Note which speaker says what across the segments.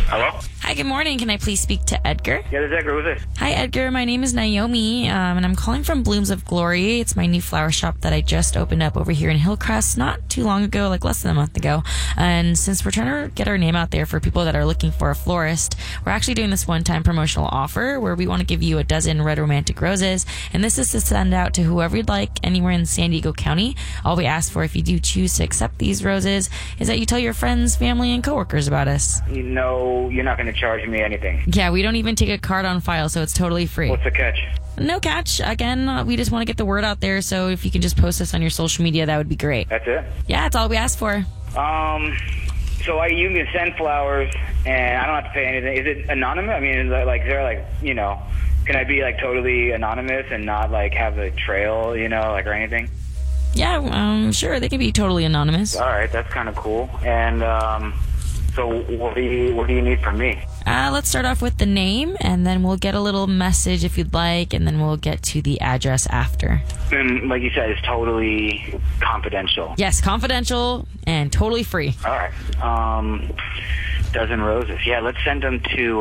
Speaker 1: Hello?
Speaker 2: Hi, good morning. Can I please speak to Edgar?
Speaker 1: Yeah, this is Edgar. Who's this?
Speaker 2: Hi, Edgar. My name is Naomi, and I'm calling from Blooms of Glory. It's my new flower shop that I just opened up over here in Hillcrest not too long ago, like less than a month ago. And since we're trying to get our name out there for people that are looking for a florist, we're actually doing this one-time promotional offer where we want to give you a dozen red romantic roses. And this is to send out to whoever you'd like anywhere in San Diego County. All we ask for, if you do choose to accept these roses, is that you tell your friends, family, and coworkers about us.
Speaker 1: You know, you're not going to charge me anything.
Speaker 2: Yeah, we don't even take a card on file, so it's totally free.
Speaker 1: What's the catch?
Speaker 2: No catch. Again, we just want to get the word out there, so if you can just post us on your social media, that would be great.
Speaker 1: That's it?
Speaker 2: Yeah, that's all we ask for.
Speaker 1: So you can send flowers, and I don't have to pay anything. Is it anonymous? I mean, is there can I be like totally anonymous and not like have a trail, or anything?
Speaker 2: Yeah, sure, they can be totally anonymous.
Speaker 1: All right, that's kind of cool. And so what do you need from me?
Speaker 2: Let's start off with the name, and then we'll get a little message if you'd like, and then we'll get to the address after.
Speaker 1: And like you said, it's totally confidential.
Speaker 2: Yes, confidential and totally free.
Speaker 1: All right. Dozen roses. Yeah, let's send them to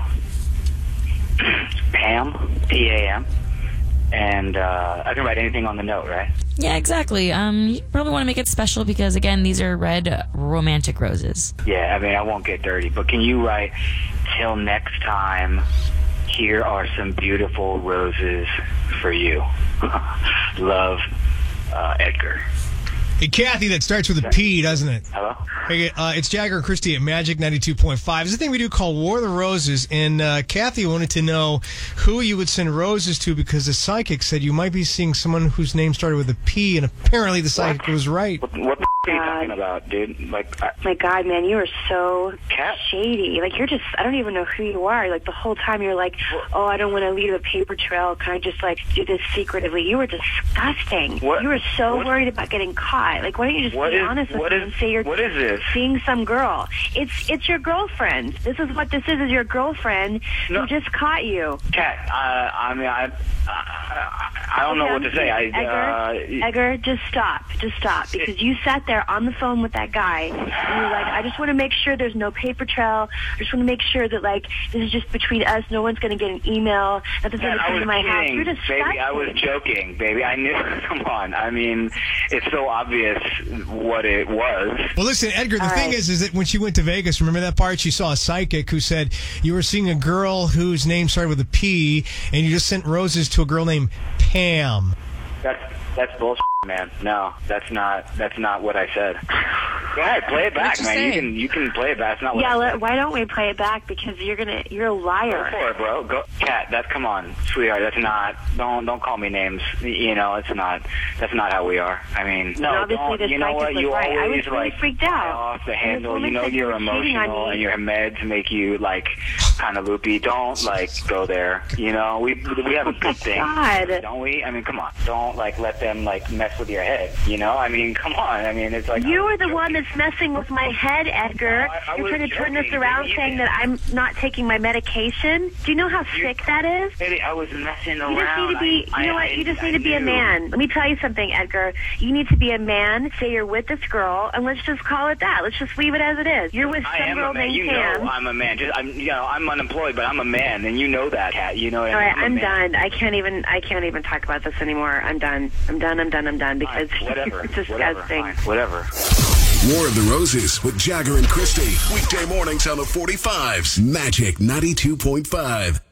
Speaker 1: Pam, P-A-M. And I can write anything on the note, right?
Speaker 2: Yeah, exactly. You probably want to make it special because, again, these are red romantic roses.
Speaker 1: Yeah, I mean, I won't get dirty, but can you write, till next time, here are some beautiful roses for you. Love, Edgar.
Speaker 3: Hey, Kathy, that starts with a P, doesn't it?
Speaker 1: Hello?
Speaker 3: Hey, it's Jagger and Christy at Magic 92.5. There's a thing we do called War of the Roses, and Kathy wanted to know who you would send roses to because the psychic said you might be seeing someone whose name started with a P, and apparently the psychic was right.
Speaker 1: What the are you talking about, dude?
Speaker 4: My God, man, you are so
Speaker 1: Kat?
Speaker 4: shady. Like, I don't even know who you are. Like, the whole time you're like, oh, I don't want to leave a paper trail. Can I just, do this secretively? You were disgusting.
Speaker 1: What?
Speaker 4: You were so worried about getting caught. Like, why don't you just be honest with me and say you're
Speaker 1: what is this?
Speaker 4: seeing some girl? It's your girlfriend. This is what this is your girlfriend who just caught you.
Speaker 1: Kat, I don't know what to say.
Speaker 4: Edgar, just stop. Just stop. Because you sat there on the phone with that guy, and you're like, I just want to make sure there's no paper trail. I just want to make sure that, this is just between us. No one's going to get an email. Nothing's going to come to my house. You're disgusting.
Speaker 1: Baby, I was joking, baby. I knew. Come on. I mean, it's so obvious what it was.
Speaker 3: Well, listen, Edgar, the thing is that when she went to Vegas, remember that part? She saw a psychic who said you were seeing a girl whose name started with a P, and you just sent roses to a girl named Pam.
Speaker 1: That's bullshit, man. No, that's not what I said. Go ahead, play it back, man. You can play it back. It's not what I said.
Speaker 4: Why don't we play it back? Because you're a liar.
Speaker 1: Go for it, bro. Go, Kat. Come on, sweetheart. That's not. Don't call me names. It's not. That's not how we are. I mean, no.
Speaker 4: Obviously,
Speaker 1: You know what? You
Speaker 4: right.
Speaker 1: always
Speaker 4: I was really freaked out.
Speaker 1: off the handle. You know you're emotional, and your meds make you kind of loopy. Don't go there. We have a good thing, don't we? I mean, come on. Don't let them mess with your head. I mean, come on. I mean, it's
Speaker 4: you were the one that's messing with my head, Edgar. You're trying to turn this around, saying that I'm not taking my medication. Do you know how sick that is?
Speaker 1: Baby, I was messing around.
Speaker 4: You just need to be. You know what? You just need to be a man. Let me tell you something, Edgar. You need to be a man. Say you're with this girl, and let's just call it that. Let's just leave it as it is. You're with some girl named Pam.
Speaker 1: I'm a man. I'm unemployed, but I'm a man, and you know that, Kat. You know.
Speaker 4: All right, I'm done. I can't even talk about this anymore. I'm done because it's disgusting.
Speaker 1: Whatever.
Speaker 5: War of the Roses with Jagger and Christy. Weekday mornings on the 45s. Magic 92.5.